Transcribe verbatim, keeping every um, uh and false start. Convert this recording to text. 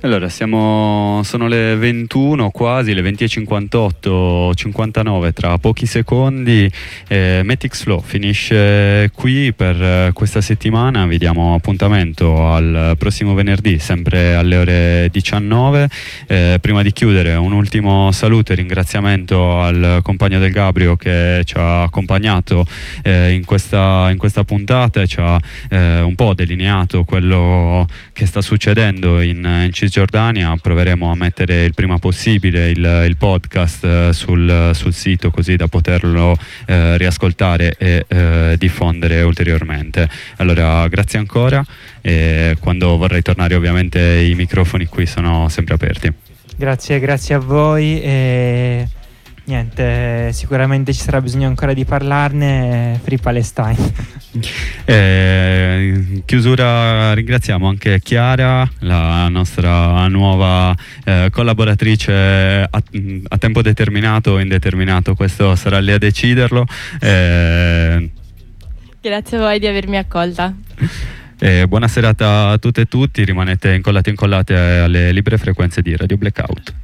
Allora, siamo, sono le ventuno quasi, le venti e cinquantotto, cinquantanove tra pochi secondi. eh, Matix Flow finisce qui per eh, questa settimana. Vi diamo appuntamento al prossimo venerdì, sempre alle ore diciannove. Eh, prima di chiudere, un ultimo saluto e ringraziamento al compagno del Gabrio che ci ha accompagnato eh, in, questa, in questa puntata e ci ha eh, un po' delineato quello che sta succedendo in, in Cisgiordania. Proveremo a mettere il prima possibile il, il podcast eh, sul, sul sito, così da poterlo eh, riascoltare e eh, diffondere ulteriormente. Allora, grazie ancora, e quando vorrei tornare ovviamente i microfoni qui sono sempre aperti. Grazie, grazie a voi e niente, sicuramente ci sarà bisogno ancora di parlarne. Free Palestine. Eh, chiusura, ringraziamo anche Chiara, la nostra nuova eh, collaboratrice a, a tempo determinato o indeterminato, questo sarà lì a deciderlo. Eh, Grazie a voi di avermi accolta. eh, buona serata a tutte e tutti, rimanete incollati e incollate alle libere frequenze di Radio Blackout.